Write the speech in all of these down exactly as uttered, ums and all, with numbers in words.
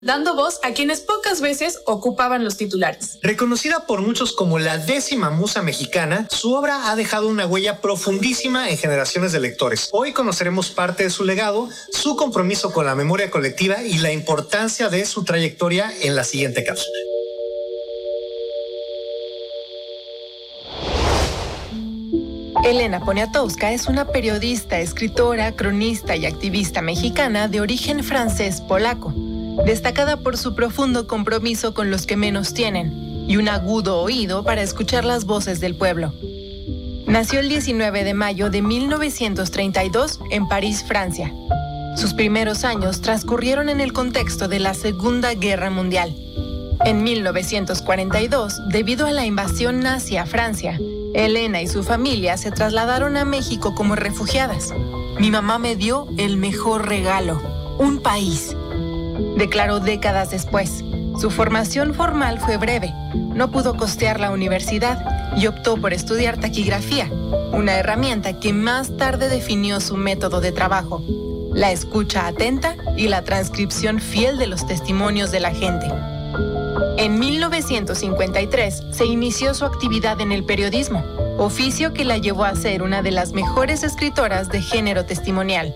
dando voz a quienes pocas veces ocupaban los titulares. Reconocida por muchos como la décima musa mexicana, su obra ha dejado una huella profundísima en generaciones de lectores. Hoy conoceremos parte de su legado, su compromiso con la memoria colectiva y la importancia de su trayectoria en la siguiente cápsula. Elena Poniatowska es una periodista, escritora, cronista y activista mexicana de origen francés-polaco, destacada por su profundo compromiso con los que menos tienen y un agudo oído para escuchar las voces del pueblo. Nació el diecinueve de mayo de mil novecientos treinta y dos en París, Francia. Sus primeros años transcurrieron en el contexto de la Segunda Guerra Mundial. En mil novecientos cuarenta y dos, debido a la invasión nazi a Francia, Elena y su familia se trasladaron a México como refugiadas. Mi mamá me dio el mejor regalo, un país, declaró décadas después. Su formación formal fue breve. No pudo costear la universidad y optó por estudiar taquigrafía, una herramienta que más tarde definió su método de trabajo, la escucha atenta y la transcripción fiel de los testimonios de la gente. En mil novecientos cincuenta y tres se inició su actividad en el periodismo, oficio que la llevó a ser una de las mejores escritoras de género testimonial.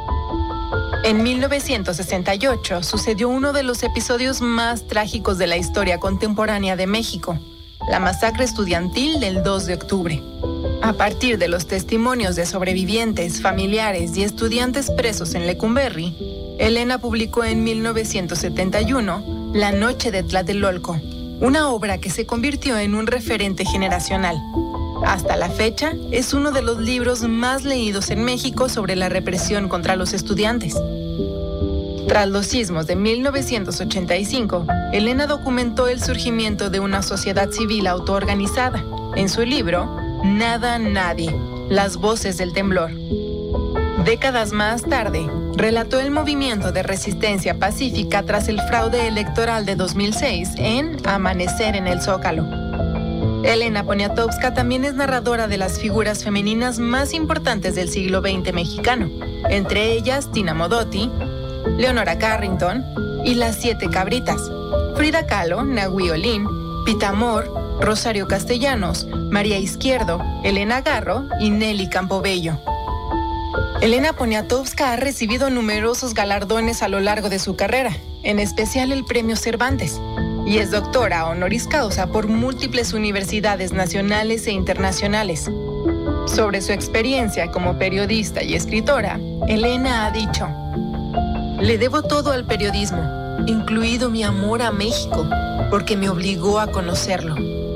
En mil novecientos sesenta y ocho sucedió uno de los episodios más trágicos de la historia contemporánea de México, la masacre estudiantil del dos de octubre. A partir de los testimonios de sobrevivientes, familiares y estudiantes presos en Lecumberri, Elena publicó en mil novecientos setenta y uno La Noche de Tlatelolco, una obra que se convirtió en un referente generacional. Hasta la fecha, es uno de los libros más leídos en México sobre la represión contra los estudiantes. Tras los sismos de mil novecientos ochenta y cinco, Elena documentó el surgimiento de una sociedad civil autoorganizada en su libro Nada, Nadie, Las Voces del Temblor. Décadas más tarde, relató el movimiento de resistencia pacífica tras el fraude electoral de dos mil seis en Amanecer en el Zócalo. Elena Poniatowska también es narradora de las figuras femeninas más importantes del siglo veinte mexicano, entre ellas Tina Modotti, Leonora Carrington y Las Siete Cabritas, Frida Kahlo, Nahui Olin, Pita Amor, Rosario Castellanos, María Izquierdo, Elena Garro y Nelly Campobello. Elena Poniatowska ha recibido numerosos galardones a lo largo de su carrera, en especial el Premio Cervantes, y es doctora honoris causa por múltiples universidades nacionales e internacionales. Sobre su experiencia como periodista y escritora, Elena ha dicho: "Le debo todo al periodismo, incluido mi amor a México, porque me obligó a conocerlo".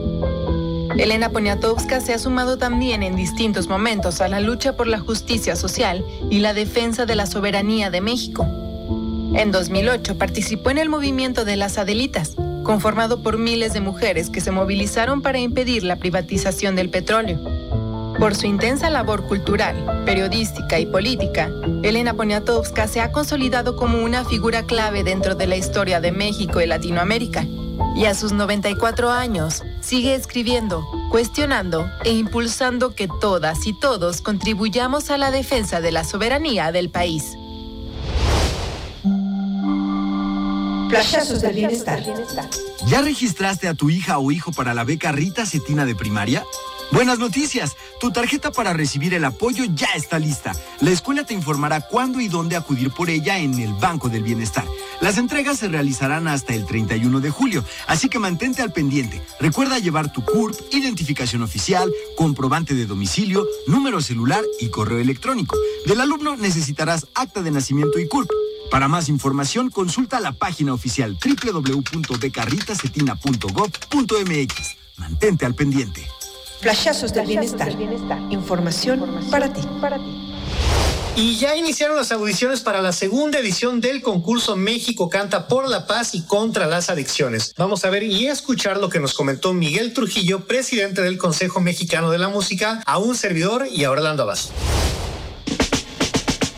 Elena Poniatowska se ha sumado también en distintos momentos a la lucha por la justicia social y la defensa de la soberanía de México. En dos mil ocho participó en el movimiento de las Adelitas, conformado por miles de mujeres que se movilizaron para impedir la privatización del petróleo. Por su intensa labor cultural, periodística y política, Elena Poniatowska se ha consolidado como una figura clave dentro de la historia de México y Latinoamérica. Y a sus noventa y cuatro años, sigue escribiendo, cuestionando e impulsando que todas y todos contribuyamos a la defensa de la soberanía del país. Flashazos del bienestar. ¿Ya registraste a tu hija o hijo para la beca Rita Cetina de primaria? Buenas noticias, tu tarjeta para recibir el apoyo ya está lista. La escuela te informará cuándo y dónde acudir por ella en el Banco del Bienestar. Las entregas se realizarán hasta el treinta y uno de julio, así que mantente al pendiente. Recuerda llevar tu C U R P, identificación oficial, comprobante de domicilio, número celular y correo electrónico. Del alumno necesitarás acta de nacimiento y C U R P. Para más información, consulta la página oficial doble u doble u doble u punto beca rita cetina punto gob punto m x. Mantente al pendiente. Flashazos del bienestar. Información para ti. Y ya iniciaron las audiciones para la segunda edición del concurso México Canta por la Paz y contra las Adicciones. Vamos a ver y escuchar lo que nos comentó Miguel Trujillo, presidente del Consejo Mexicano de la Música, a un servidor y a Orlando Abbas.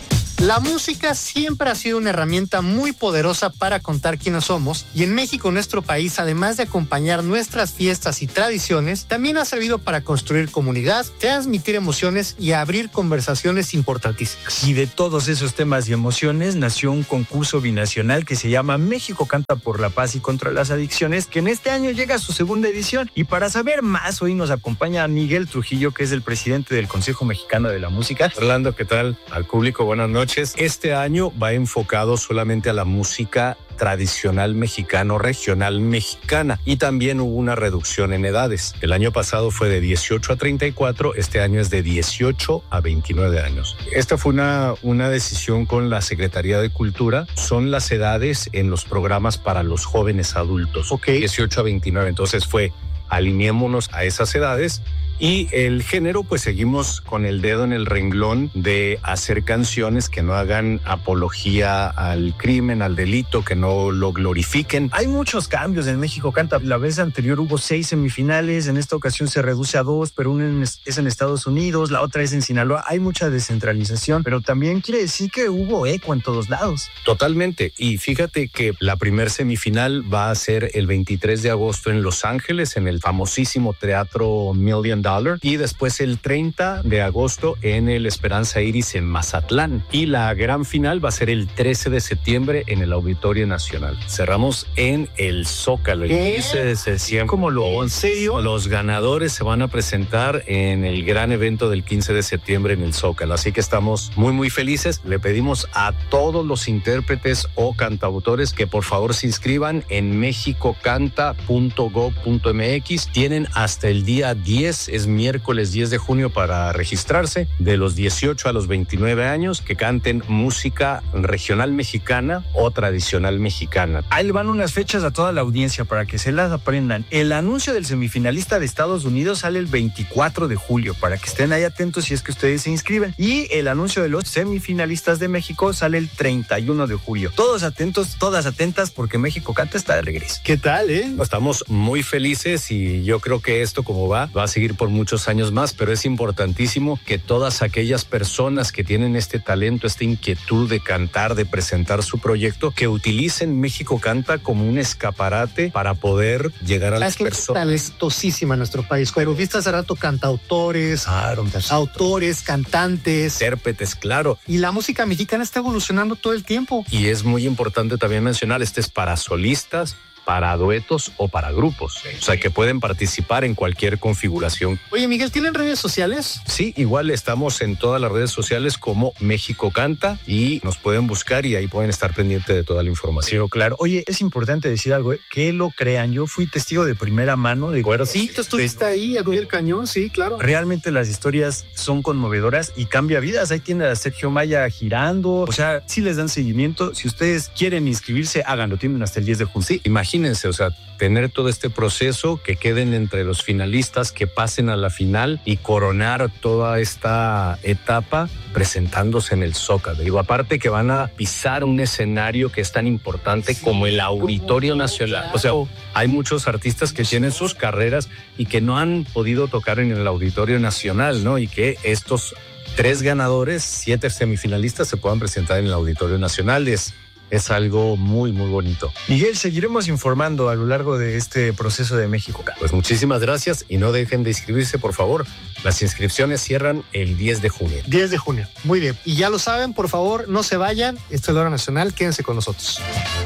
La música siempre ha sido una herramienta muy poderosa para contar quiénes somos, y en México, nuestro país, además de acompañar nuestras fiestas y tradiciones, también ha servido para construir comunidad, transmitir emociones y abrir conversaciones importantísimas. Y de todos esos temas y emociones nació un concurso binacional que se llama México Canta por la Paz y contra las Adicciones, que en este año llega a su segunda edición. Y para saber más, hoy nos acompaña Miguel Trujillo, que es el presidente del Consejo Mexicano de la Música. Orlando, ¿qué tal? Al público, buenas noches. Este año va enfocado solamente a la música tradicional mexicano, regional mexicana, y también hubo una reducción en edades. El año pasado fue de dieciocho a treinta y cuatro, este año es de dieciocho a veintinueve años. Esta fue una, una decisión con la Secretaría de Cultura. Son las edades en los programas para los jóvenes adultos. Ok. dieciocho a veintinueve, entonces fue alineémonos a esas edades. Y el género, pues seguimos con el dedo en el renglón de hacer canciones que no hagan apología al crimen, al delito, que no lo glorifiquen. Hay muchos cambios en México Canta. La vez anterior hubo seis semifinales, en esta ocasión se reduce a dos, pero una es en Estados Unidos, la otra es en Sinaloa. Hay mucha descentralización, pero también quiere decir que hubo eco en todos lados. Totalmente. Y fíjate que la primer semifinal va a ser el veintitrés de agosto en Los Ángeles, en el famosísimo Teatro Million Dollar, y después el treinta de agosto en el Esperanza Iris en Mazatlán, y la gran final va a ser el trece de septiembre en el Auditorio Nacional. Cerramos en el Zócalo el quince de septiembre. ¿Cómo lo? ¿En serio? Los ganadores se van a presentar en el gran evento del quince de septiembre en el Zócalo, así que estamos muy muy felices. Le pedimos a todos los intérpretes o cantautores que por favor se inscriban en mexicocanta punto gob punto mx. Tienen hasta el día diez, es miércoles diez de junio, para registrarse, de los dieciocho a los veintinueve años, que canten música regional mexicana o tradicional mexicana. Ahí van unas fechas a toda la audiencia para que se las aprendan. El anuncio del semifinalista de Estados Unidos sale el veinticuatro de julio, para que estén ahí atentos si es que ustedes se inscriben. Y el anuncio de los semifinalistas de México sale el treinta y uno de julio. Todos atentos, todas atentas, porque México Canta está de regreso. ¿Qué tal, eh? Estamos muy felices y yo creo que esto, como va, va a seguir por muchos años más, pero es importantísimo que todas aquellas personas que tienen este talento, esta inquietud de cantar, de presentar su proyecto, que utilicen México Canta como un escaparate para poder llegar a las personas. Es talentosísima en nuestro país, pero viste hace rato cantautores, claro, autores, cantantes, intérpretes, claro. Y la música mexicana está evolucionando todo el tiempo. Y es muy importante también mencionar, este es para solistas, para duetos o para grupos. O sea, que pueden participar en cualquier configuración. Oye, Miguel, ¿tienen redes sociales? Sí, igual estamos en todas las redes sociales como México Canta, y nos pueden buscar y ahí pueden estar pendientes de toda la información. Pero claro, oye, es importante decir algo, ¿eh? Que lo crean, yo fui testigo de primera mano de acuerdo. Sí, tú estuviste de... ahí, a el cañón, sí, claro. Realmente las historias son conmovedoras y cambia vidas. Ahí tiene a Sergio Maya girando, o sea, sí les dan seguimiento. Si ustedes quieren inscribirse, háganlo, tienen hasta el diez de junio. Sí, imagínense. Imagínense, o sea, tener todo este proceso, que queden entre los finalistas, que pasen a la final y coronar toda esta etapa presentándose en el Zócalo. Digo, aparte que van a pisar un escenario que es tan importante como el Auditorio Nacional. O sea, hay muchos artistas que tienen sus carreras y que no han podido tocar en el Auditorio Nacional, ¿no? Y que estos tres ganadores, siete semifinalistas, se puedan presentar en el Auditorio Nacional. Es Es algo muy, muy bonito. Miguel, seguiremos informando a lo largo de este proceso de México Canta. Pues muchísimas gracias y no dejen de inscribirse, por favor. Las inscripciones cierran el diez de junio. diez de junio, muy bien. Y ya lo saben, por favor, no se vayan. Esto es la Hora Nacional, quédense con nosotros.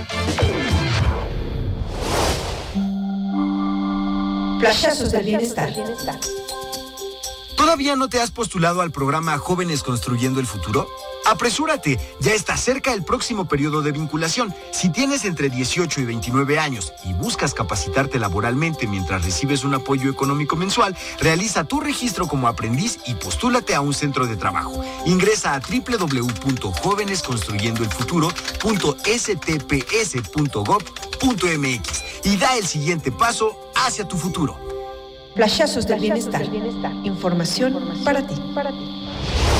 Flashazos del bienestar. ¿Todavía no te has postulado al programa Jóvenes Construyendo el Futuro? ¡Apresúrate! Ya está cerca el próximo periodo de vinculación. Si tienes entre dieciocho y veintinueve años y buscas capacitarte laboralmente mientras recibes un apoyo económico mensual, realiza tu registro como aprendiz y postúlate a un centro de trabajo. Ingresa a doble u doble u doble u punto jóvenes construyendo el futuro punto s t p s punto gob punto m x y da el siguiente paso hacia tu futuro. Flashazos del bienestar. Información para ti.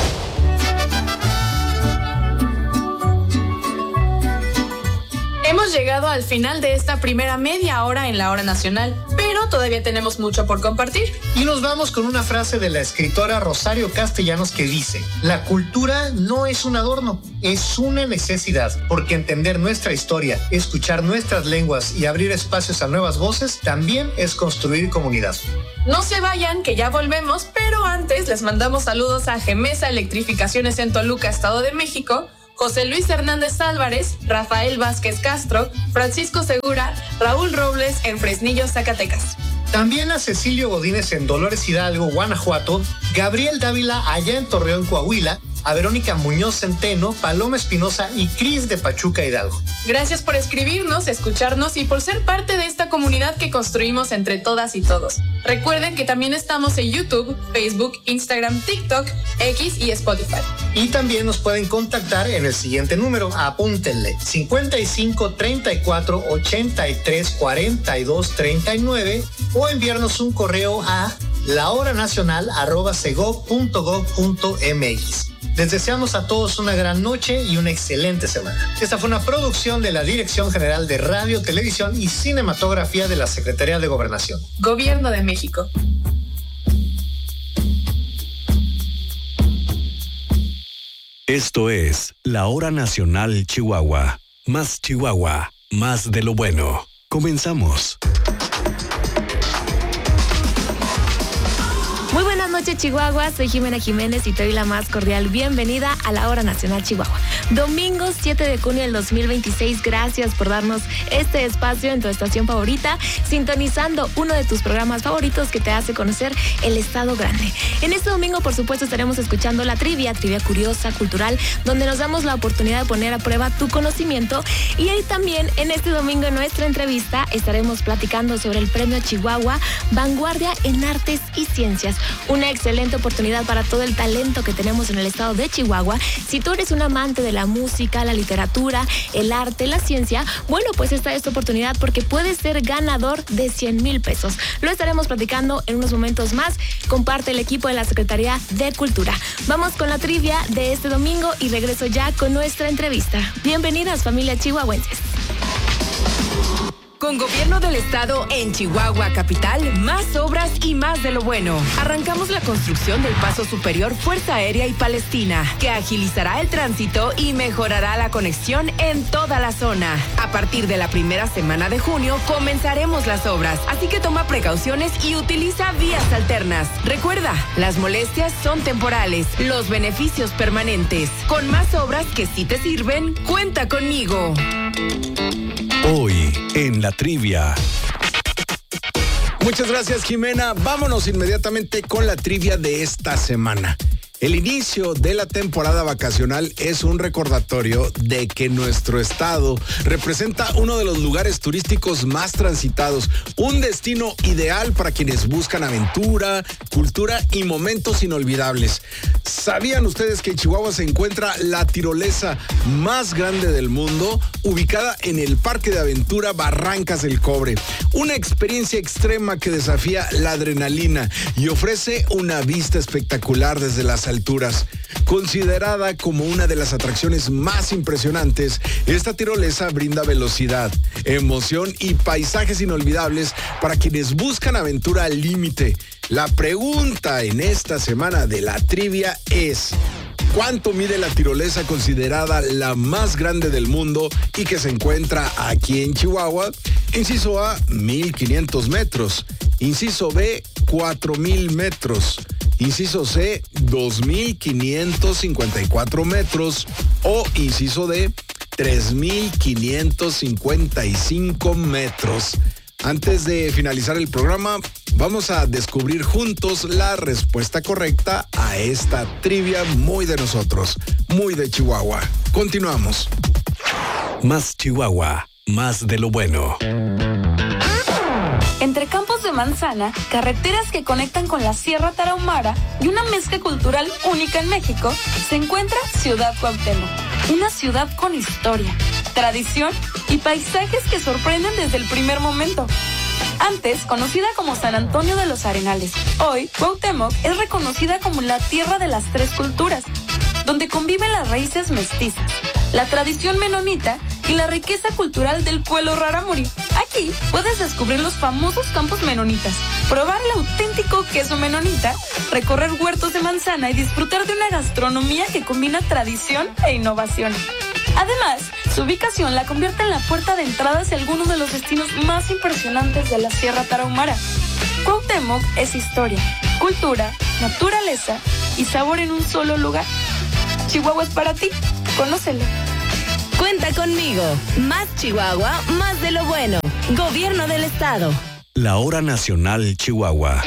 Hemos hemos llegado al final de esta primera media hora en la Hora Nacional, pero todavía tenemos mucho por compartir. Y nos vamos con una frase de la escritora Rosario Castellanos que dice: la cultura no es un adorno, es una necesidad, porque entender nuestra historia, escuchar nuestras lenguas y abrir espacios a nuevas voces también es construir comunidad. No se vayan, que ya volvemos, pero antes les mandamos saludos a Gemesa Electrificaciones en Toluca, Estado de México, José Luis Hernández Álvarez, Rafael Vázquez Castro, Francisco Segura, Raúl Robles en Fresnillo, Zacatecas. También a Cecilio Godínez en Dolores Hidalgo, Guanajuato, Gabriel Dávila allá en Torreón, Coahuila, a Verónica Muñoz Centeno, Paloma Espinosa y Cris de Pachuca, Hidalgo. Gracias por escribirnos, escucharnos y por ser parte de esta comunidad que construimos entre todas y todos. Recuerden que también estamos en YouTube, Facebook, Instagram, TikTok, X y Spotify. Y también nos pueden contactar en el siguiente número, apúntenle: cincuenta y cinco, treinta y cuatro, ochenta y tres, cuarenta y dos, treinta y nueve o enviarnos un correo a lahoranacional arroba sego punto gob punto mx. Les deseamos a todos una gran noche y una excelente semana. Esta fue una producción de la Dirección General de Radio, Televisión y Cinematografía de la Secretaría de Gobernación. Gobierno de México. Esto es La Hora Nacional Chihuahua. Más Chihuahua, más de lo bueno. Comenzamos. Muy buenas noches, Chihuahua. Soy Jimena Jiménez y te doy la más cordial bienvenida a la Hora Nacional Chihuahua. Domingo siete de junio del dos mil veintiséis. Gracias por darnos este espacio en tu estación favorita, sintonizando uno de tus programas favoritos que te hace conocer el Estado Grande. En este domingo, por supuesto, estaremos escuchando la trivia, trivia curiosa, cultural, donde nos damos la oportunidad de poner a prueba tu conocimiento. Y ahí también, en este domingo, en nuestra entrevista, estaremos platicando sobre el Premio Chihuahua Vanguardia en Artes y Ciencias. Una excelente oportunidad para todo el talento que tenemos en el estado de Chihuahua. Si tú eres un amante de la música, la literatura, el arte, la ciencia, bueno, pues esta es tu oportunidad porque puedes ser ganador de cien mil pesos. Lo estaremos platicando en unos momentos más. Comparte el equipo de la Secretaría de Cultura. Vamos con la trivia de este domingo y regreso ya con nuestra entrevista. Bienvenidas, familia chihuahuenses. Con Gobierno del Estado en Chihuahua Capital, más obras y más de lo bueno. Arrancamos la construcción del Paso Superior Fuerza Aérea y Palestina, que agilizará el tránsito y mejorará la conexión en toda la zona. A partir de la primera semana de junio comenzaremos las obras, así que toma precauciones y utiliza vías alternas. Recuerda, las molestias son temporales, los beneficios permanentes. Con más obras que sí te sirven, cuenta conmigo. Hoy en la trivia. Muchas gracias, Jimena. Vámonos inmediatamente con la trivia de esta semana. El inicio de la temporada vacacional es un recordatorio de que nuestro estado representa uno de los lugares turísticos más transitados, un destino ideal para quienes buscan aventura, cultura y momentos inolvidables. ¿Sabían ustedes que en Chihuahua se encuentra la tirolesa más grande del mundo, ubicada en el Parque de Aventura Barrancas del Cobre? Una experiencia extrema que desafía la adrenalina y ofrece una vista espectacular desde las alturas. Considerada como una de las atracciones más impresionantes, esta tirolesa brinda velocidad, emoción y paisajes inolvidables para quienes buscan aventura al límite. La pregunta en esta semana de la trivia es: ¿cuánto mide la tirolesa considerada la más grande del mundo y que se encuentra aquí en Chihuahua? Inciso A, mil quinientos metros. Inciso B, cuatro mil metros. Inciso C, dos mil quinientos cincuenta y cuatro metros. O inciso D, tres mil quinientos cincuenta y cinco metros. Antes de finalizar el programa, vamos a descubrir juntos la respuesta correcta a esta trivia muy de nosotros, muy de Chihuahua. Continuamos. Más Chihuahua, más de lo bueno. Entre campos de manzana, carreteras que conectan con la Sierra Tarahumara y una mezcla cultural única en México, se encuentra Ciudad Cuauhtémoc, una ciudad con historia, tradición y paisajes que sorprenden desde el primer momento. Antes conocida como San Antonio de los Arenales, hoy Cuauhtémoc es reconocida como la tierra de las tres culturas, donde conviven las raíces mestizas, la tradición menonita y la riqueza cultural del pueblo rarámuri. Aquí puedes descubrir los famosos campos menonitas, probar el auténtico queso menonita, recorrer huertos de manzana y disfrutar de una gastronomía que combina tradición e innovación. Además, su ubicación la convierte en la puerta de entrada hacia algunos de los destinos más impresionantes de la Sierra Tarahumara. Cuauhtémoc es historia, cultura, naturaleza y sabor en un solo lugar. Chihuahua es para ti, conócelo. Cuenta conmigo. Más Chihuahua, más de lo bueno. Gobierno del Estado. La Hora Nacional Chihuahua.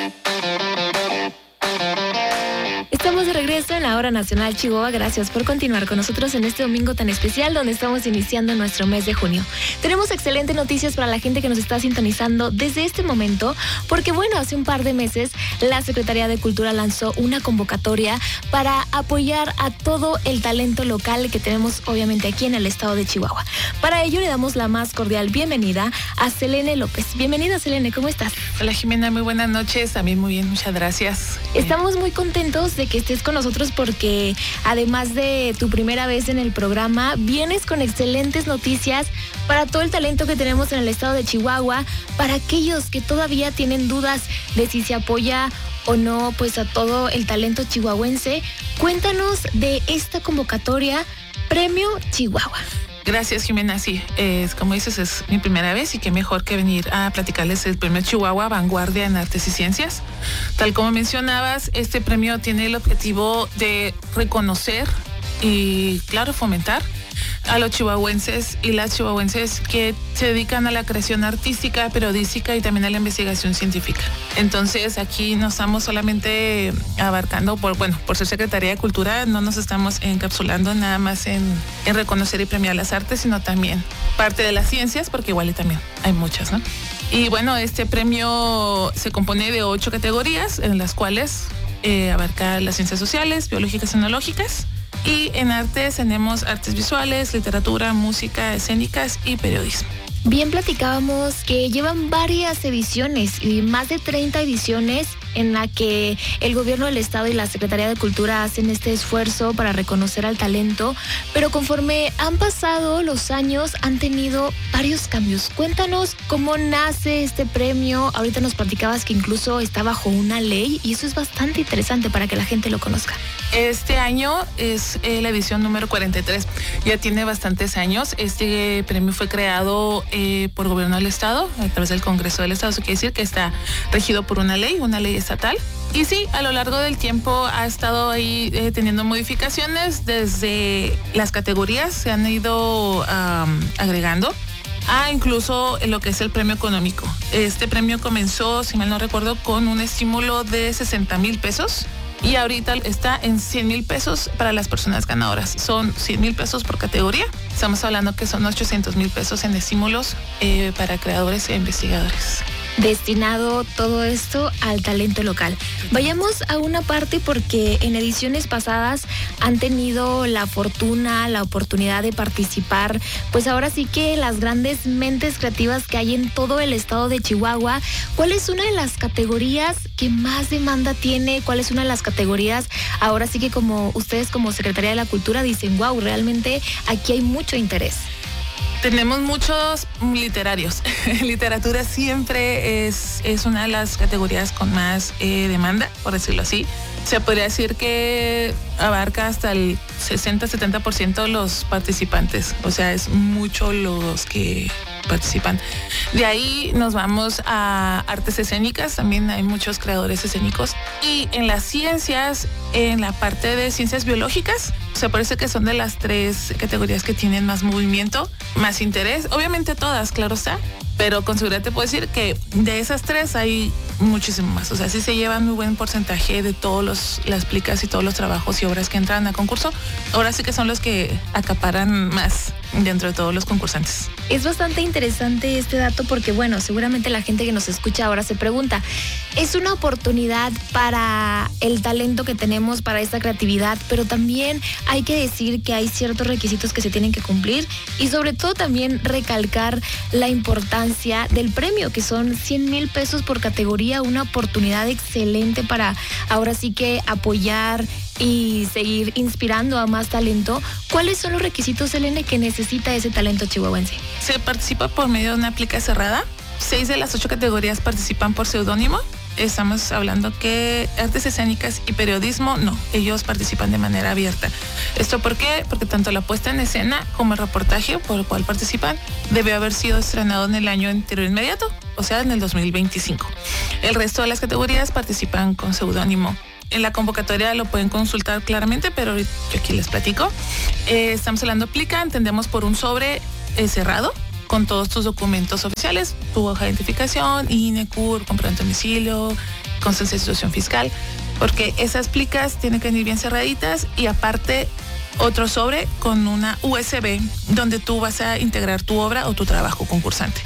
Estamos de regreso en la Hora Nacional Chihuahua. Gracias por continuar con nosotros en este domingo tan especial donde estamos iniciando nuestro mes de junio. Tenemos excelentes noticias para la gente que nos está sintonizando desde este momento, porque bueno, hace un par de meses la Secretaría de Cultura lanzó una convocatoria para apoyar a todo el talento local que tenemos obviamente aquí en el estado de Chihuahua. Para ello le damos la más cordial bienvenida a Selene López. Bienvenida, Selene, ¿cómo estás? Hola, Jimena, muy buenas noches. También muy bien, muchas gracias. Estamos muy contentos de que estés con nosotros porque además de tu primera vez en el programa, vienes con excelentes noticias para todo el talento que tenemos en el estado de Chihuahua, para aquellos que todavía tienen dudas de si se apoya o no pues a todo el talento chihuahuense. Cuéntanos de esta convocatoria Premio Chihuahua. Gracias, Jimena. Sí, es, como dices, es mi primera vez y qué mejor que venir a platicarles el Premio Chihuahua Vanguardia en Artes y Ciencias. Tal como mencionabas, este premio tiene el objetivo de reconocer y, claro, fomentar a los chihuahuenses y las chihuahuenses que se dedican a la creación artística, periodística y también a la investigación científica. Entonces, aquí no estamos solamente abarcando, por bueno, por ser Secretaría de Cultura, no nos estamos encapsulando nada más en, en reconocer y premiar las artes, sino también parte de las ciencias, porque igual y también hay muchas, ¿no? Y bueno, este premio se compone de ocho categorías, en las cuales eh, abarca las ciencias sociales, biológicas y tecnológicas. Y en artes tenemos artes visuales, literatura, música, escénicas y periodismo. Bien, platicábamos que llevan varias ediciones y más de treinta ediciones en la que el gobierno del estado y la Secretaría de Cultura hacen este esfuerzo para reconocer al talento, pero conforme han pasado los años han tenido varios cambios. Cuéntanos cómo nace este premio. Ahorita nos platicabas que incluso está bajo una ley y eso es bastante interesante para que la gente lo conozca. Este año es eh, la edición número cuarenta y tres. Ya tiene bastantes años. Este premio fue creado eh, por el gobierno del estado a través del Congreso del Estado. Eso quiere decir que está regido por una ley, una ley estatal. Y sí, a lo largo del tiempo ha estado ahí eh, teniendo modificaciones. Desde las categorías se han ido um, agregando a incluso lo que es el premio económico. Este premio comenzó, si mal no recuerdo, con un estímulo de sesenta mil pesos. Y ahorita está en cien mil pesos para las personas ganadoras. Son cien mil pesos por categoría. Estamos hablando que son ochocientos mil pesos en estímulos eh, para creadores e investigadores. Destinado todo esto al talento local. Vayamos a una parte porque en ediciones pasadas han tenido la fortuna, la oportunidad de participar, pues ahora sí que las grandes mentes creativas que hay en todo el estado de Chihuahua. ¿Cuál es una de las categorías que más demanda tiene? ¿Cuál es una de las categorías ahora sí que como ustedes como Secretaría de la Cultura dicen, wow, realmente aquí hay mucho interés? Tenemos muchos literarios. Literatura siempre es, es una de las categorías con más eh, demanda, por decirlo así. Se podría decir que abarca hasta el sesenta a setenta por ciento de los participantes. O sea, es mucho los que participan. De ahí nos vamos a artes escénicas. También hay muchos creadores escénicos. Y en las ciencias, en la parte de ciencias biológicas, se parece que son de las tres categorías que tienen más movimiento, más interés. Obviamente todas, claro está, pero con seguridad te puedo decir que de esas tres hay muchísimo más. O sea, sí se llevan muy buen porcentaje de todos los, las plicas y todos los trabajos y obras que entran a concurso. Ahora sí que son los que acaparan más dentro de todos los concursantes. Es bastante interesante este dato porque, bueno, seguramente la gente que nos escucha ahora se pregunta, es una oportunidad para el talento que tenemos, para esta creatividad, pero también hay que decir que hay ciertos requisitos que se tienen que cumplir y sobre todo también recalcar la importancia del premio, que son cien mil pesos por categoría, una oportunidad excelente para ahora sí que apoyar y seguir inspirando a más talento, ¿cuáles son los requisitos, Selene, que necesita ese talento chihuahuense? Se participa por medio de una plica cerrada. Seis de las ocho categorías participan por seudónimo. Estamos hablando que artes escénicas y periodismo, no, ellos participan de manera abierta. ¿Esto por qué? Porque tanto la puesta en escena como el reportaje por el cual participan debe haber sido estrenado en el año anterior inmediato, o sea, en el dos mil veinticinco. El resto de las categorías participan con seudónimo. En la convocatoria lo pueden consultar claramente, pero yo aquí les platico. Eh, estamos hablando plica, entendemos por un sobre eh, cerrado, con todos tus documentos oficiales, tu hoja de identificación, I N E, C U R, comprobante de domicilio, constancia de situación fiscal, porque esas plicas tienen que venir bien cerraditas y aparte otro sobre con una U S B donde tú vas a integrar tu obra o tu trabajo concursante.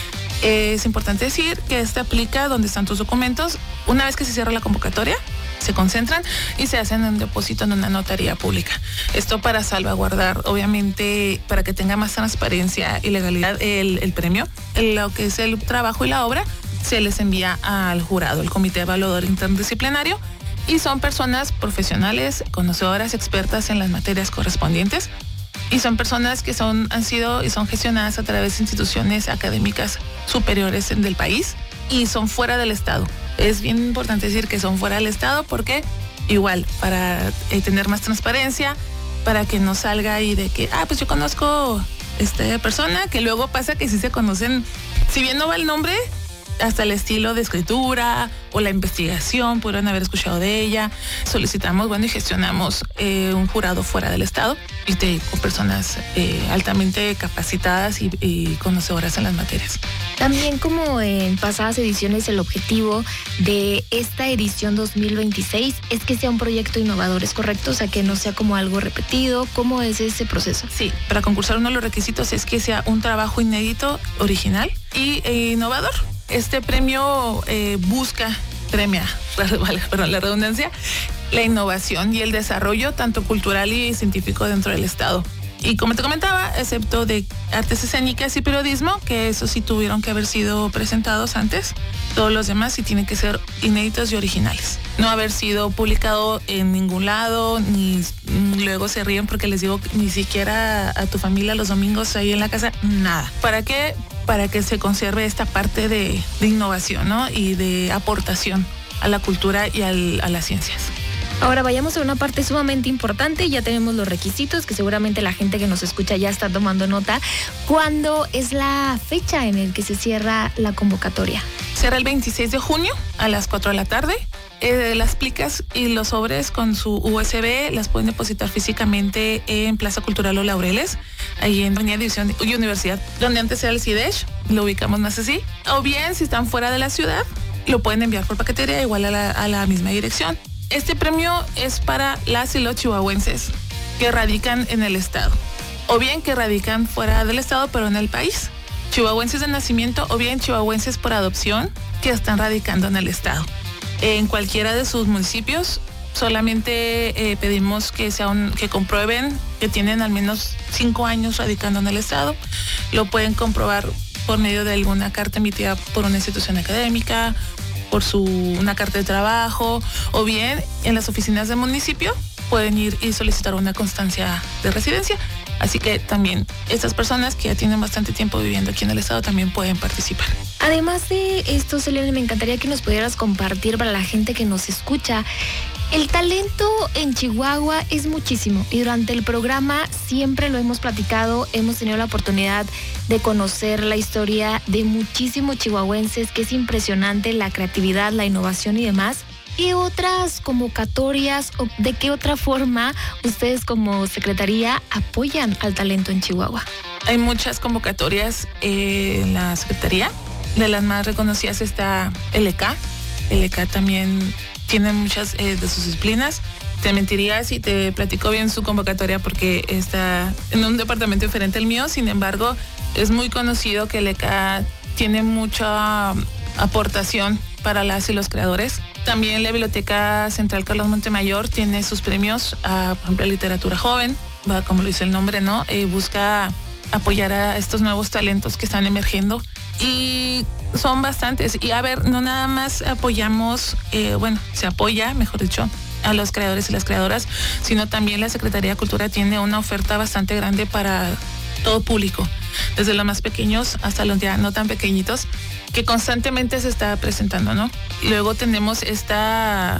Es importante decir que esta plica donde están tus documentos, una vez que se cierra la convocatoria, se concentran y se hacen un depósito en una notaría pública. Esto para salvaguardar, obviamente, para que tenga más transparencia y legalidad el, el premio. Lo que es el trabajo y la obra se les envía al jurado, el Comité Evaluador Interdisciplinario, y son personas profesionales, conocedoras, expertas en las materias correspondientes, y son personas que son, han sido y son gestionadas a través de instituciones académicas superiores del país y son fuera del estado. Es bien importante decir que son fuera del estado porque igual para eh, tener más transparencia, para que no salga ahí de que, ah, pues yo conozco esta persona, que luego pasa que sí se conocen, si bien no va el nombre, hasta el estilo de escritura o la investigación, pudieron haber escuchado de ella. Solicitamos, bueno, y gestionamos eh, un jurado fuera del estado y de, con personas eh, altamente capacitadas y, y conocedoras en las materias. También, como en pasadas ediciones, el objetivo de esta edición dos mil veintiséis es que sea un proyecto innovador, ¿es correcto? O sea, que no sea como algo repetido. ¿Cómo es ese proceso? Sí, para concursar uno de los requisitos es que sea un trabajo inédito, original y eh, innovador. Este premio eh, busca, premia, perdón, la redundancia, la innovación y el desarrollo tanto cultural y científico dentro del estado. Y como te comentaba, excepto de artes escénicas y periodismo, que eso sí tuvieron que haber sido presentados antes, todos los demás sí tienen que ser inéditos y originales. No haber sido publicado en ningún lado, ni luego se ríen porque les digo ni siquiera a tu familia los domingos ahí en la casa, nada. ¿Para qué? Para que se conserve esta parte de, de innovación, ¿no? Y de aportación a la cultura y al, a las ciencias. Ahora vayamos a una parte sumamente importante. Ya tenemos los requisitos que seguramente la gente que nos escucha ya está tomando nota. ¿Cuándo es la fecha en el que se cierra la convocatoria? Cierra el veintiséis de junio a las cuatro de la tarde. Eh, las plicas y los sobres con su U S B las pueden depositar físicamente en Plaza Cultural Los Laureles, ahí en Avenida División y Universidad, donde antes era el CIDESH, lo ubicamos más así. O bien, si están fuera de la ciudad, lo pueden enviar por paquetería igual a la, a la misma dirección. Este premio es para las y los chihuahuenses que radican en el estado, o bien que radican fuera del estado pero en el país. Chihuahuenses de nacimiento o bien chihuahuenses por adopción que están radicando en el estado. En cualquiera de sus municipios, solamente eh, pedimos que, sea un, que comprueben que tienen al menos cinco años radicando en el estado. Lo pueden comprobar por medio de alguna carta emitida por una institución académica, por su, una carta de trabajo, o bien en las oficinas del municipio pueden ir y solicitar una constancia de residencia. Así que también estas personas que ya tienen bastante tiempo viviendo aquí en el estado también pueden participar. Además de esto, Selene, me encantaría que nos pudieras compartir para la gente que nos escucha. El talento en Chihuahua es muchísimo y durante el programa siempre lo hemos platicado, hemos tenido la oportunidad de conocer la historia de muchísimos chihuahuenses, que es impresionante la creatividad, la innovación y demás. ¿Qué otras convocatorias o de qué otra forma ustedes como Secretaría apoyan al talento en Chihuahua? Hay muchas convocatorias en la Secretaría. De las más reconocidas está L E C A. L E C A también tiene muchas eh, de sus disciplinas. Te mentiría si te platico bien su convocatoria porque está en un departamento diferente al mío. Sin embargo, es muy conocido que L E C A tiene mucha aportación para las y los creadores. También la Biblioteca Central Carlos Montemayor tiene sus premios a, por ejemplo, a literatura joven, va como lo dice el nombre, ¿no? Eh, busca apoyar a estos nuevos talentos que están emergiendo y son bastantes. Y a ver, no nada más apoyamos, eh, bueno, se apoya, mejor dicho, a los creadores y las creadoras, sino también la Secretaría de Cultura tiene una oferta bastante grande para todo público, desde los más pequeños hasta los ya no tan pequeñitos, que constantemente se está presentando, ¿no? Y luego tenemos esta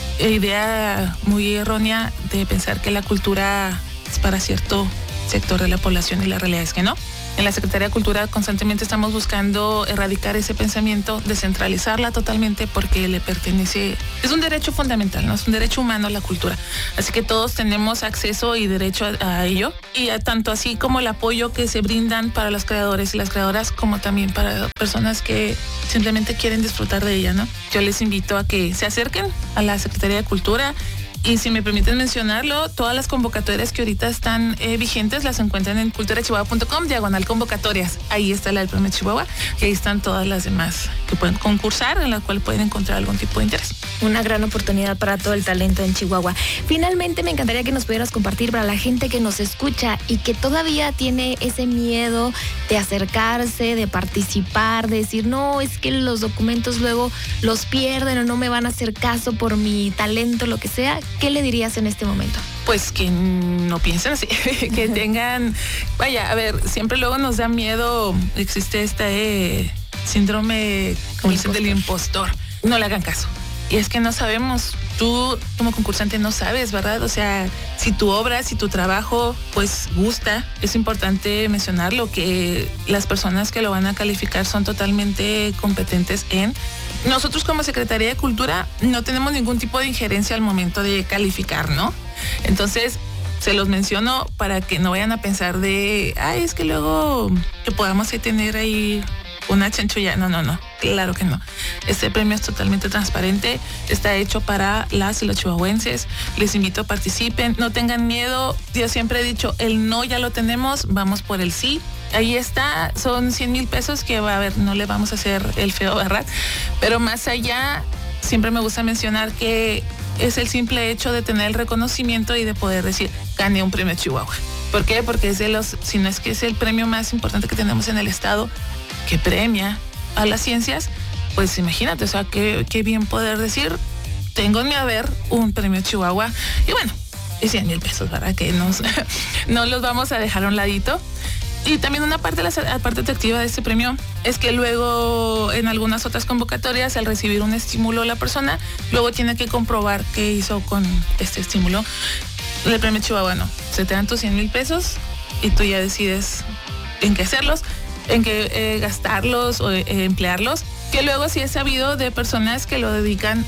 idea muy errónea de pensar que la cultura es para cierto sector de la población y la realidad es que no. En la Secretaría de Cultura constantemente estamos buscando erradicar ese pensamiento, descentralizarla totalmente porque le pertenece, es un derecho fundamental, ¿no? Es un derecho humano la cultura. Así que todos tenemos acceso y derecho a, a ello. Y a, tanto así como el apoyo que se brindan para los creadores y las creadoras, como también para personas que simplemente quieren disfrutar de ella, ¿no? Yo les invito a que se acerquen a la Secretaría de Cultura. Y si me permiten mencionarlo, todas las convocatorias que ahorita están eh, vigentes las encuentran en culturachihuahua punto com, diagonal convocatorias. Ahí está la del Premio Chihuahua y ahí están todas las demás que pueden concursar, en las cuales pueden encontrar algún tipo de interés. Una gran oportunidad para todo el talento en Chihuahua. Finalmente, me encantaría que nos pudieras compartir para la gente que nos escucha y que todavía tiene ese miedo de acercarse, de participar, de decir, no, es que los documentos luego los pierden o no me van a hacer caso por mi talento, lo que sea. ¿Qué le dirías en este momento? Pues que no piensen así, que tengan, vaya, a ver, siempre luego nos da miedo, existe este síndrome, como dicen, del impostor. No le hagan caso. Y es que no sabemos, tú como concursante no sabes, ¿verdad? O sea, si tu obra, si tu trabajo, pues gusta, es importante mencionarlo, que las personas que lo van a calificar son totalmente competentes en... Nosotros como Secretaría de Cultura no tenemos ningún tipo de injerencia al momento de calificar, ¿no? Entonces, se los menciono para que no vayan a pensar de, ay, es que luego que podamos tener ahí una chanchulla. No, no, no, claro que no. Este premio es totalmente transparente, está hecho para las y los chihuahuenses. Les invito a participen, no tengan miedo. Yo siempre he dicho, el no ya lo tenemos, vamos por el sí. Ahí está, son cien mil pesos que va a ver, no le vamos a hacer el feo, ¿verdad? Pero más allá, siempre me gusta mencionar que es el simple hecho de tener el reconocimiento y de poder decir, gané un premio Chihuahua. ¿Por qué? Porque es de los, si no es que es el premio más importante que tenemos en el estado, que premia a las ciencias, pues imagínate, o sea, qué, qué bien poder decir, tengo en mi haber un premio Chihuahua. Y bueno, es cien mil pesos, ¿verdad? Que nos, no los vamos a dejar a un ladito. Y también una parte, la parte atractiva de este premio es que luego en algunas otras convocatorias, al recibir un estímulo la persona, luego tiene que comprobar qué hizo con este estímulo. El premio Chihuahua no, se te dan tus cien mil pesos y tú ya decides en qué hacerlos, en qué eh, gastarlos o eh, emplearlos, que luego sí he sabido de personas que lo dedican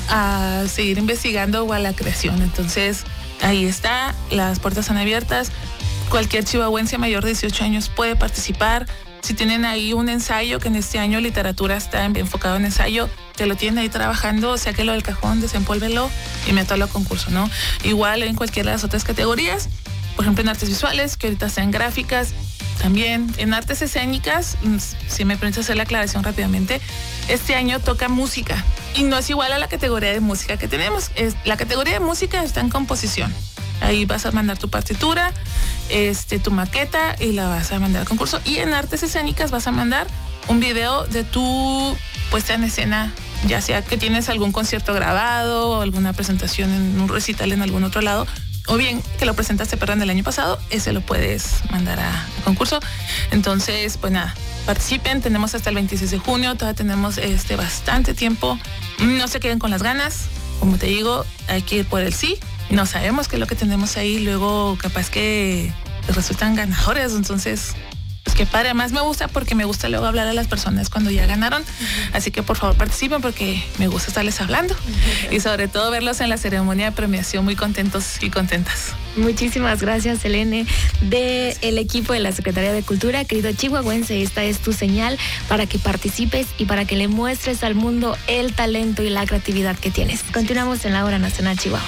a seguir investigando o a la creación. Entonces ahí está, las puertas están abiertas. Cualquier chihuahuense mayor de dieciocho años puede participar. Si tienen ahí un ensayo, que en este año literatura está enfocado en ensayo, te lo tienen ahí trabajando, sáquelo del cajón, desempólvelo y métalo a concurso, ¿no? Igual en cualquiera de las otras categorías, por ejemplo en artes visuales, que ahorita están gráficas, también en artes escénicas, si me permites hacer la aclaración rápidamente, este año toca música y no es igual a la categoría de música que tenemos. Es, la categoría de música está en composición. Ahí vas a mandar tu partitura, este, tu maqueta y la vas a mandar al concurso. Y en artes escénicas vas a mandar un video de tu puesta en escena, ya sea que tienes algún concierto grabado o alguna presentación en un recital en algún otro lado, o bien que lo presentaste, perdón, el año pasado, ese lo puedes mandar a, a concurso. Entonces, pues nada, participen, tenemos hasta el veintiséis de junio, todavía tenemos este, bastante tiempo. No se queden con las ganas, como te digo, hay que ir por el sí. No sabemos qué es lo que tenemos ahí, luego capaz que resultan ganadores, entonces pues qué padre. Además me gusta porque me gusta luego hablar a las personas cuando ya ganaron, uh-huh. Así que por favor participen porque me gusta estarles hablando, uh-huh. Y sobre todo verlos en la ceremonia de premiación muy contentos y contentas. Muchísimas gracias, Selene, del equipo de la Secretaría de Cultura. Querido chihuahuense, esta es tu señal para que participes y para que le muestres al mundo el talento y la creatividad que tienes. Continuamos en la Hora Nacional Chihuahua.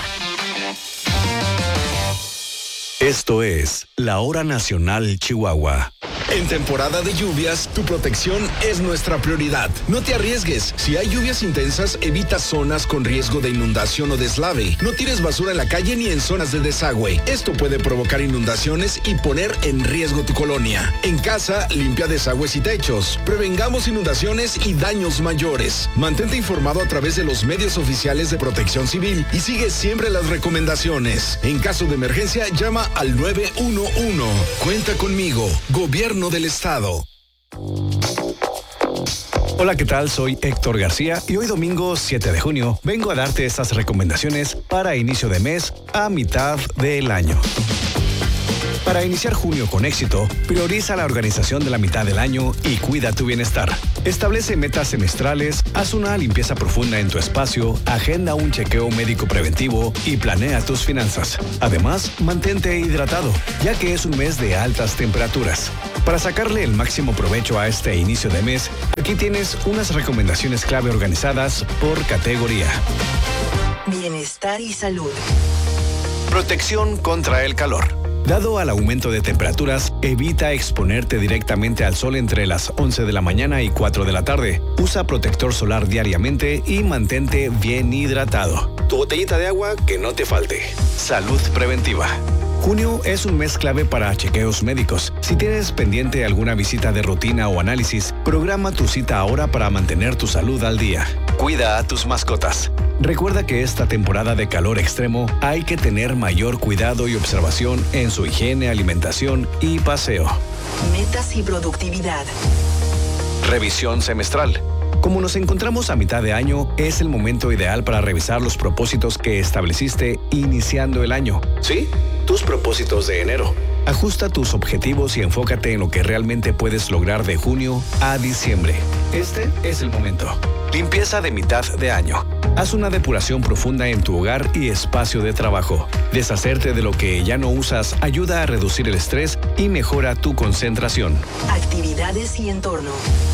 Esto es la Hora Nacional Chihuahua. En temporada de lluvias, tu protección es nuestra prioridad. No te arriesgues. Si hay lluvias intensas, evita zonas con riesgo de inundación o deslave. No tires basura en la calle ni en zonas de desagüe. Esto puede provocar inundaciones y poner en riesgo tu colonia. En casa, limpia desagües y techos. Prevengamos inundaciones y daños mayores. Mantente informado a través de los medios oficiales de Protección Civil y sigue siempre las recomendaciones. En caso de emergencia, llama al nueve uno uno. Cuenta conmigo. Gobierno del Estado. Hola, ¿qué tal? Soy Héctor García y hoy domingo siete de junio vengo a darte estas recomendaciones para inicio de mes a mitad del año. Para iniciar junio con éxito, prioriza la organización de la mitad del año y cuida tu bienestar. Establece metas semestrales, haz una limpieza profunda en tu espacio, agenda un chequeo médico preventivo y planea tus finanzas. Además, mantente hidratado, ya que es un mes de altas temperaturas. Para sacarle el máximo provecho a este inicio de mes, aquí tienes unas recomendaciones clave organizadas por categoría. Bienestar y salud. Protección contra el calor. Dado al aumento de temperaturas, evita exponerte directamente al sol entre las once de la mañana y cuatro de la tarde. Usa protector solar diariamente y mantente bien hidratado. Tu botellita de agua que no te falte. Salud preventiva. Junio es un mes clave para chequeos médicos. Si tienes pendiente alguna visita de rutina o análisis, programa tu cita ahora para mantener tu salud al día. Cuida a tus mascotas. Recuerda que esta temporada de calor extremo hay que tener mayor cuidado y observación en su higiene, alimentación y paseo. Metas y productividad. Revisión semestral. Como nos encontramos a mitad de año, es el momento ideal para revisar los propósitos que estableciste iniciando el año. ¿Sí? Tus propósitos de enero. Ajusta tus objetivos y enfócate en lo que realmente puedes lograr de junio a diciembre. Este es el momento. Limpieza de mitad de año. Haz una depuración profunda en tu hogar y espacio de trabajo. Deshacerte de lo que ya no usas ayuda a reducir el estrés y mejora tu concentración. Actividades y entorno.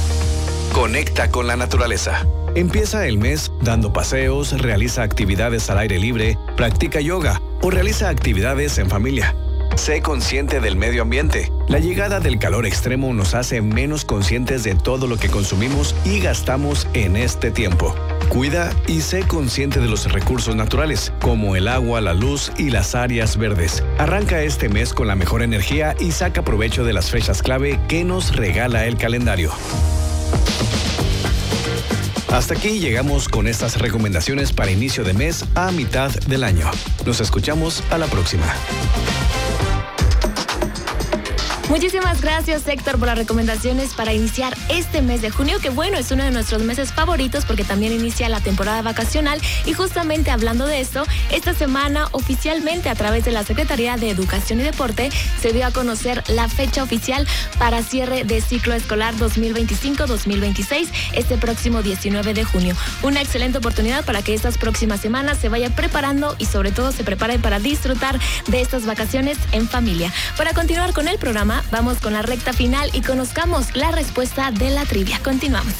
Conecta con la naturaleza. Empieza el mes dando paseos, realiza actividades al aire libre, practica yoga o realiza actividades en familia. Sé consciente del medio ambiente. La llegada del calor extremo nos hace menos conscientes de todo lo que consumimos y gastamos en este tiempo. Cuida y sé consciente de los recursos naturales, como el agua, la luz y las áreas verdes. Arranca este mes con la mejor energía y saca provecho de las fechas clave que nos regala el calendario. Hasta aquí llegamos con estas recomendaciones para inicio de mes a mitad del año. Nos escuchamos a la próxima. Muchísimas gracias, Héctor, por las recomendaciones para iniciar este mes de junio, que bueno, es uno de nuestros meses favoritos porque también inicia la temporada vacacional. Y justamente hablando de esto, esta semana oficialmente a través de la Secretaría de Educación y Deporte se dio a conocer la fecha oficial para cierre de ciclo escolar dos mil veinticinco dos mil veintiséis este próximo diecinueve de junio. Una excelente oportunidad para que estas próximas semanas se vaya preparando y sobre todo se prepare para disfrutar de estas vacaciones en familia. Para continuar con el programa, vamos con la recta final y conozcamos la respuesta de la trivia. Continuamos.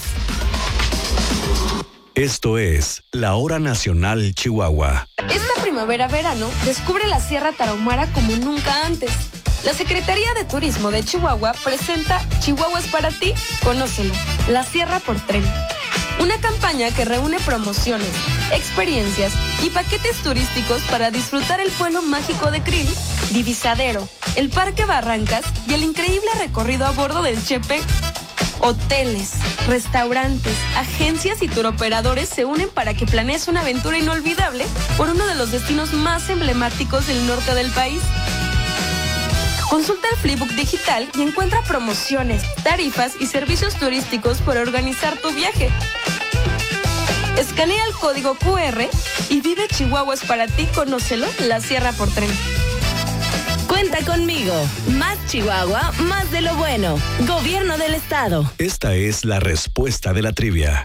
Esto es la Hora Nacional Chihuahua. Esta primavera-verano descubre la Sierra Tarahumara como nunca antes. La Secretaría de Turismo de Chihuahua presenta Chihuahua es para ti, conócelo, la Sierra por Tren. Una campaña que reúne promociones, experiencias y paquetes turísticos para disfrutar el pueblo mágico de Krill, Divisadero, el Parque Barrancas y el increíble recorrido a bordo del Chepe. Hoteles, restaurantes, agencias y turoperadores se unen para que planees una aventura inolvidable por uno de los destinos más emblemáticos del norte del país. Consulta el Flipbook digital y encuentra promociones, tarifas y servicios turísticos para organizar tu viaje. Escanea el código cu erre y vive Chihuahua es para ti, conócelo, la Sierra por Tren. Cuenta conmigo. Más Chihuahua, más de lo bueno. Gobierno del Estado. Esta es la respuesta de la trivia.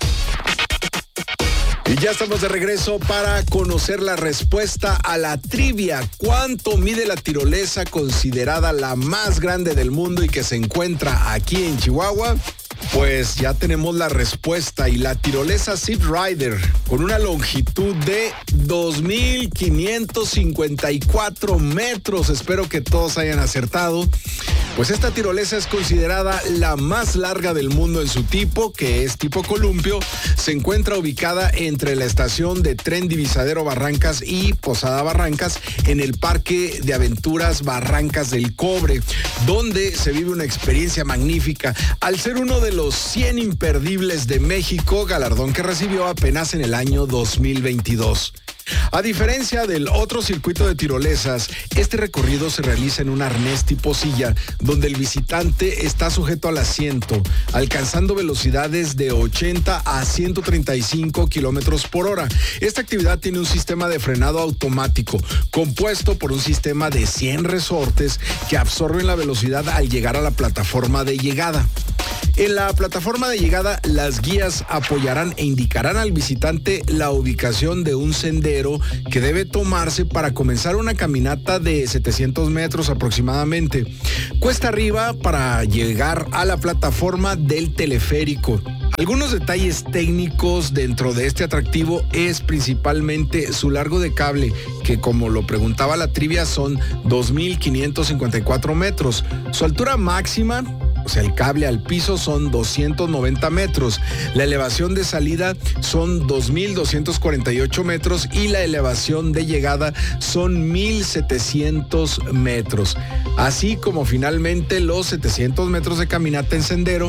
Y ya estamos de regreso para conocer la respuesta a la trivia. ¿Cuánto mide la tirolesa considerada la más grande del mundo y que se encuentra aquí en Chihuahua? Pues ya tenemos la respuesta y la tirolesa Zip Rider con una longitud de dos mil quinientos cincuenta y cuatro metros. Espero que todos hayan acertado. Pues esta tirolesa es considerada la más larga del mundo en su tipo, que es tipo columpio. Se encuentra ubicada entre la estación de tren Divisadero Barrancas y Posada Barrancas en el Parque de Aventuras Barrancas del Cobre, donde se vive una experiencia magnífica al ser uno de los cien imperdibles de México, galardón que recibió apenas en el año dos mil veintidós. A diferencia del otro circuito de tirolesas, este recorrido se realiza en un arnés tipo silla, donde el visitante está sujeto al asiento, alcanzando velocidades de ochenta a ciento treinta y cinco kilómetros por hora. Esta actividad tiene un sistema de frenado automático, compuesto por un sistema de cien resortes que absorben la velocidad al llegar a la plataforma de llegada. En la plataforma de llegada, las guías apoyarán e indicarán al visitante la ubicación de un sendero que debe tomarse para comenzar una caminata de setecientos metros aproximadamente. Cuesta arriba para llegar a la plataforma del teleférico. Algunos detalles técnicos dentro de este atractivo es principalmente su largo de cable, que como lo preguntaba la trivia son dos mil quinientos cincuenta y cuatro metros. Su altura máxima, o sea, el cable al piso, son doscientos noventa metros. La elevación de salida son dos mil doscientos cuarenta y ocho metros y la elevación de llegada son mil setecientos metros. Así como finalmente los setecientos metros de caminata en sendero.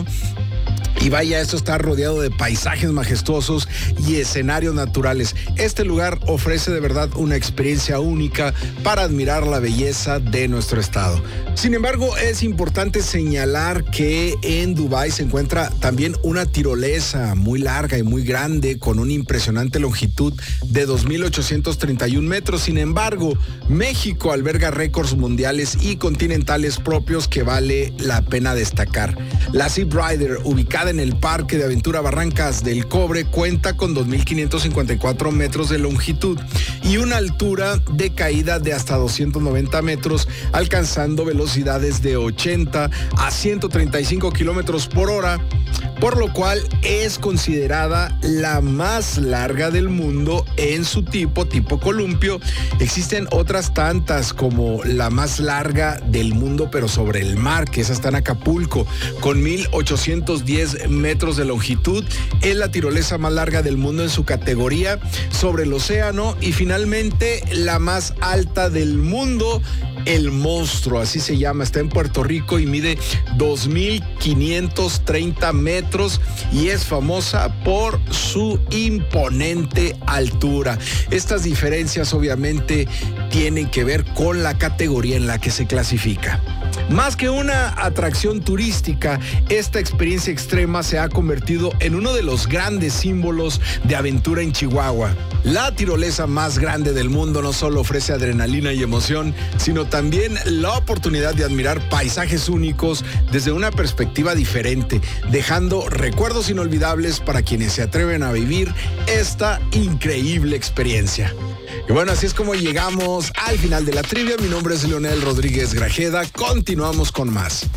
Y vaya, esto está rodeado de paisajes majestuosos y escenarios naturales. Este lugar ofrece de verdad una experiencia única para admirar la belleza de nuestro estado. Sin embargo, es importante señalar que en Dubái se encuentra también una tirolesa muy larga y muy grande con una impresionante longitud de dos mil ochocientos treinta y un metros. Sin embargo, México alberga récords mundiales y continentales propios que vale la pena destacar. La Zip Rider, ubicada en el Parque de Aventura Barrancas del Cobre, cuenta con dos mil quinientos cincuenta y cuatro metros de longitud y una altura de caída de hasta doscientos noventa metros, alcanzando velocidades de ochenta a ciento treinta y cinco kilómetros por hora, por lo cual es considerada la más larga del mundo en su tipo, tipo columpio. Existen otras tantas, como la más larga del mundo pero sobre el mar, que esa está en Acapulco, con mil ochocientos diez metros de longitud. Es la tirolesa más larga del mundo en su categoría sobre el océano. Y finalmente la más alta del mundo, el Monstruo, así se llama, está en Puerto Rico y mide dos mil quinientos treinta metros y es famosa por su imponente altura. Estas diferencias obviamente tienen que ver con la categoría en la que se clasifica. Más que una atracción turística, esta experiencia extrema se ha convertido en uno de los grandes símbolos de aventura en Chihuahua. La tirolesa más grande del mundo no solo ofrece adrenalina y emoción, sino también la oportunidad de admirar paisajes únicos desde una perspectiva diferente, dejando recuerdos inolvidables para quienes se atreven a vivir esta increíble experiencia. Y bueno, así es como llegamos al final de la trivia. Mi nombre es Leonel Rodríguez Grajeda. Continuamos con más.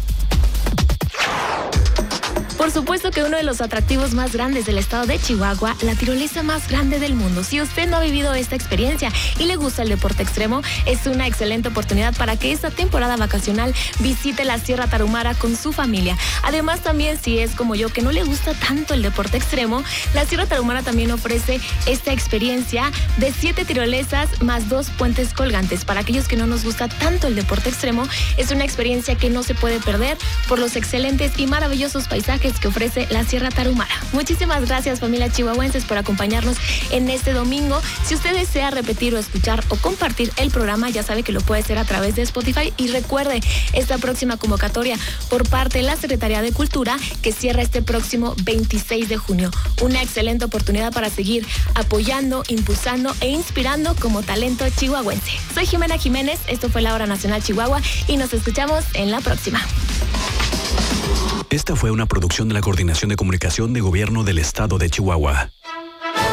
Por supuesto que uno de los atractivos más grandes del estado de Chihuahua, la tirolesa más grande del mundo. Si usted no ha vivido esta experiencia y le gusta el deporte extremo, es una excelente oportunidad para que esta temporada vacacional visite la Sierra Tarahumara con su familia. Además, también si es como yo que no le gusta tanto el deporte extremo, la Sierra Tarahumara también ofrece esta experiencia de siete tirolesas más dos puentes colgantes. Para aquellos que no nos gusta tanto el deporte extremo, es una experiencia que no se puede perder por los excelentes y maravillosos paisajes que ofrece la Sierra Tarahumara. Muchísimas gracias, familia chihuahuenses, por acompañarnos en este domingo. Si usted desea repetir o escuchar o compartir el programa, ya sabe que lo puede hacer a través de Spotify. Y recuerde, esta próxima convocatoria por parte de la Secretaría de Cultura, que cierra este próximo veintiséis de junio. Una excelente oportunidad para seguir apoyando, impulsando e inspirando como talento chihuahuense. Soy Jimena Jiménez, esto fue La Hora Nacional Chihuahua y nos escuchamos en la próxima. Esta fue una producción de la Coordinación de Comunicación de Gobierno del Estado de Chihuahua.